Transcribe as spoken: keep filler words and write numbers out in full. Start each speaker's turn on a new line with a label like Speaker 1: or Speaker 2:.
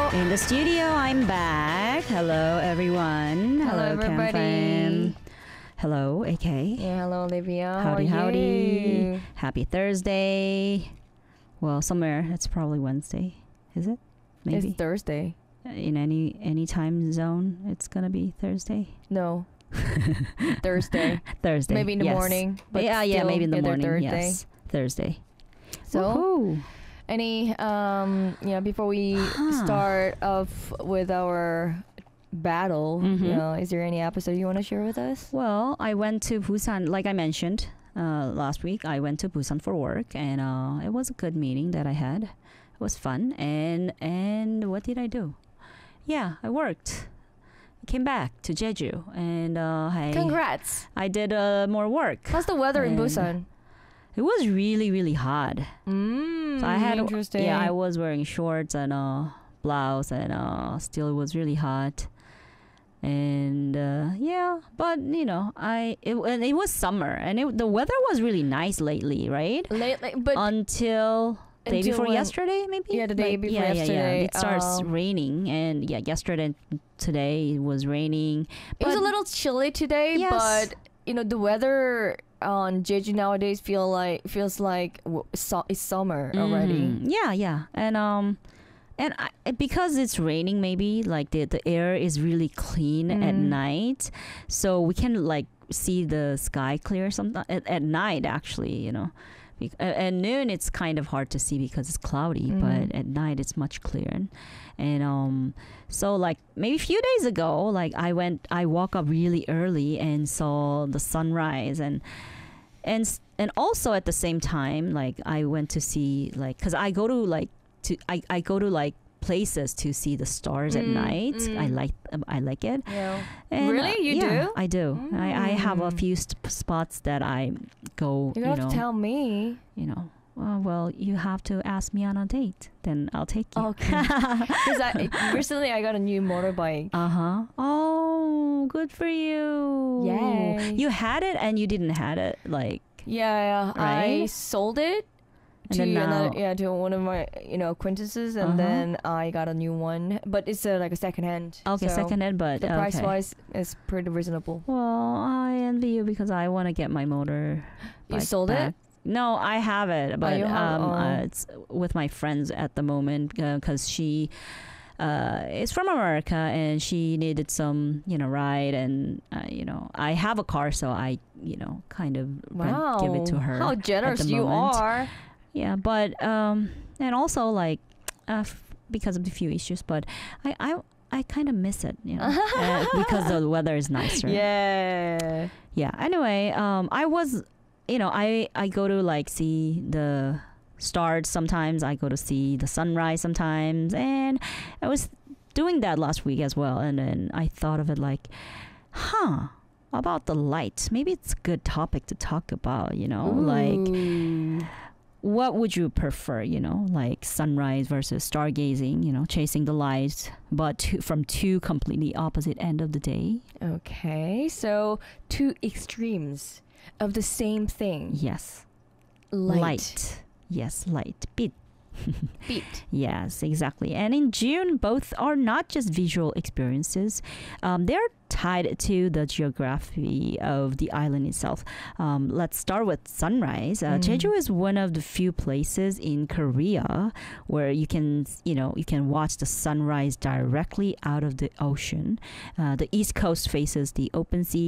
Speaker 1: In the studio, I'm back. Hello, everyone.
Speaker 2: Hello, everybody.
Speaker 1: Cam Fam. Hello, A K.
Speaker 2: Yeah, hello, Olivia. How
Speaker 1: Howdy,
Speaker 2: are
Speaker 1: howdy.
Speaker 2: you?
Speaker 1: Happy Thursday. Well, somewhere it's probably Wednesday. Is it? Maybe.
Speaker 2: It's Thursday.
Speaker 1: In any any time zone, it's gonna be Thursday.
Speaker 2: No. Thursday.
Speaker 1: Thursday.
Speaker 2: Maybe in the
Speaker 1: yes.
Speaker 2: morning. But
Speaker 1: yeah, yeah,
Speaker 2: still
Speaker 1: maybe in the
Speaker 2: either
Speaker 1: morning.
Speaker 2: Thursday.
Speaker 1: Yes, Thursday.
Speaker 2: So,
Speaker 1: Woohoo.
Speaker 2: any um, yeah, before we
Speaker 1: Huh.
Speaker 2: start off with our battle,
Speaker 1: Mhm.
Speaker 2: you know, is there any episode you want to share with us?
Speaker 1: Well, I went to Busan, like I mentioned uh, last week. I went to Busan for work, and uh, it was a good meeting that I had. It was fun, and and what did I do? Yeah, I worked. Came back to Jeju, and uh, I
Speaker 2: Congrats.
Speaker 1: I did uh, more work.
Speaker 2: How's the weather in
Speaker 1: And
Speaker 2: Busan?
Speaker 1: It was really really hot.
Speaker 2: Mm,
Speaker 1: So I had
Speaker 2: interesting.
Speaker 1: yeah, I was wearing shorts and a blouse, and uh, still it was really hot. And uh, yeah, but you know, I it, and it was summer, and it, the weather was really nice lately, right?
Speaker 2: Lately, but
Speaker 1: Until day
Speaker 2: until
Speaker 1: before
Speaker 2: when-
Speaker 1: yesterday, maybe.
Speaker 2: Yeah, the day
Speaker 1: Like,
Speaker 2: before
Speaker 1: yeah,
Speaker 2: yesterday,
Speaker 1: Yeah, yeah. It starts
Speaker 2: um,
Speaker 1: raining, and yeah, yesterday and today it was raining.
Speaker 2: it was a
Speaker 1: But-
Speaker 2: little chilly today,
Speaker 1: Yes.
Speaker 2: but you know the weather on Jeju nowadays feel like feels like w- so, it's summer already.
Speaker 1: Mhm. Yeah, yeah, and um, and I, because it's raining, maybe like the the air is really clean at
Speaker 2: Mm.
Speaker 1: night, so we can like see the sky clear. Sometimes at, at night, actually, you know. Bec- uh, At noon, it's kind of hard to see because it's cloudy,
Speaker 2: Mm.
Speaker 1: but at night it's much clearer. And um, so like maybe a few days ago, like I went, I woke up really early and saw the sunrise, and and s- and also at the same time, like I went to see like because I go to like to I, I go to like places to see the stars at
Speaker 2: Mm,
Speaker 1: night. I
Speaker 2: mm.
Speaker 1: like um, I like it.
Speaker 2: Yeah.
Speaker 1: And,
Speaker 2: Really?
Speaker 1: uh,
Speaker 2: You
Speaker 1: yeah,
Speaker 2: do?
Speaker 1: I do. I, I have a
Speaker 2: Mm.
Speaker 1: few st- spots that I go.
Speaker 2: You
Speaker 1: You,
Speaker 2: have
Speaker 1: know.
Speaker 2: to tell me.
Speaker 1: You know. Uh, well, you have to ask me on a date. Then I'll take you.
Speaker 2: Okay. Because I recently I got a new motorbike.
Speaker 1: Uh huh. Oh, good for you.
Speaker 2: Yay.
Speaker 1: You had it and you didn't had it like.
Speaker 2: Yeah, I
Speaker 1: Right?
Speaker 2: sold it
Speaker 1: And
Speaker 2: to
Speaker 1: then
Speaker 2: another,
Speaker 1: now-
Speaker 2: yeah, to one of my you know acquaintances, and
Speaker 1: Uh-huh.
Speaker 2: then I got a new one, but it's uh, like a second hand.
Speaker 1: Okay,
Speaker 2: so
Speaker 1: second hand, but
Speaker 2: The price
Speaker 1: okay.
Speaker 2: wise is pretty reasonable.
Speaker 1: Well, I envy you because I want to get my motor.
Speaker 2: You
Speaker 1: bike
Speaker 2: sold
Speaker 1: back.
Speaker 2: it?
Speaker 1: No, I have it, but
Speaker 2: you have-
Speaker 1: um,
Speaker 2: oh.
Speaker 1: uh, it's with my friends at the moment because she uh, is from America and she needed some, you know, ride, and uh, you know, I have a car, so I, you know, kind of rent-
Speaker 2: Wow,
Speaker 1: give it to her.
Speaker 2: How generous
Speaker 1: the
Speaker 2: you
Speaker 1: moment.
Speaker 2: are.
Speaker 1: Yeah, but um, and also like uh, f- because of the few issues, but I I. I kind of miss it, you know, uh, because the weather is nicer.
Speaker 2: Yeah.
Speaker 1: Yeah. Anyway, um, I was, you know, I I go to like see the stars sometimes. I go to see the sunrise sometimes, and I was doing that last week as well. And then I thought of it like, huh, about the light. Maybe it's a good topic to talk about. You know, like
Speaker 2: Ooh.
Speaker 1: what would you prefer? You know, like sunrise versus stargazing. You know, chasing the light, but two, from two completely opposite end of the day.
Speaker 2: Okay, so two extremes of the same thing.
Speaker 1: Yes.
Speaker 2: Light.
Speaker 1: Light. Yes, light. Bit.
Speaker 2: Beat.
Speaker 1: Yes, exactly. And in June, both are not just visual experiences. Um, they're tied to the geography of the island itself. Um, let's start with sunrise. Uh,
Speaker 2: Mm.
Speaker 1: Jeju is one of the few places in Korea where you can, you know, you can watch the sunrise directly out of the ocean. Uh, the east coast faces the open sea.